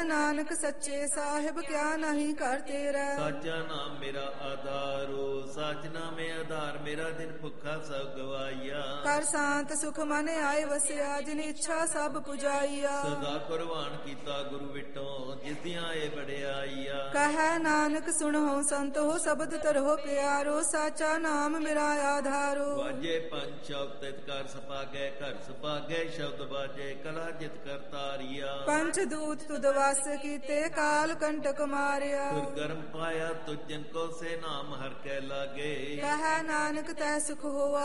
ਨਾਨਕ ਸੱਚੇ ਸਾਹਿਬ ਕਿਆ ਨਹੀਂ ਕਰ ਤੇਰਾ। ਸਾਚਾ ਨਾਮ ਮੇਰਾ ਆਧਾਰੋ, ਸਾਚ ਨਾਮੇ ਆਧਾਰ ਮੇਰਾ, ਦਿਨ ਭੁੱਖਾ ਸਭ ਗਵਾਈਆ। ਕਰ ਸ਼ਾਂਤ ਸੁਖ ਮਨ ਆਏ ਵਸਿਆ, ਜਿਨ ਇੱਛਾ ਸਭ ਪੁਜਾਈਆ। ਸਦਾ ਕੁਰਬਾਨ ਕੀਤਾ ਗੁਰੂ ਵਿਟੋ, ਜਿਸ ਦੀਆਂ ਇਹ ਬੜਿਆਈਆ। ਕਹੈ ਨਾਨਕ ਸੁਣੋ ਸੰਤੋ, ਸ਼ਬਦ ਤਰੋ ਪਿਆਰੋ, ਸਾਚਾ ਨਾਮ ਮੇਰਾ ਆਧਾਰੋ। ਵਾਜੇ ਪੰਜ ਸ਼ਬਦ ਤਿਤ ਕਰ ਸਪਾਗੈ, ਘਰ ਸਪਾਗੈ ਸ਼ਬਦ ਵਾਜੇ, ਕਲਾ ਜਿਤ ਕਰ ਤਾਰੀਆ। ਪੰਚ ਦੂਤ ਤੁਧ ਵਸ ਕੀਤੇ, ਕਾਲ ਕੰਟਕ ਮਾਰਿਆ। ਗੁਰ ਕਰਮ ਪਾਇਆ ਤੁਜ ਜਿਨ ਕੋ, ਸੇ ਨਾਮ ਹਰ ਕੈ ਲਾਗੇ। ਕਹੈ ਨਾਨਕ ਤੈ ਸੁਖ ਹੋਆ,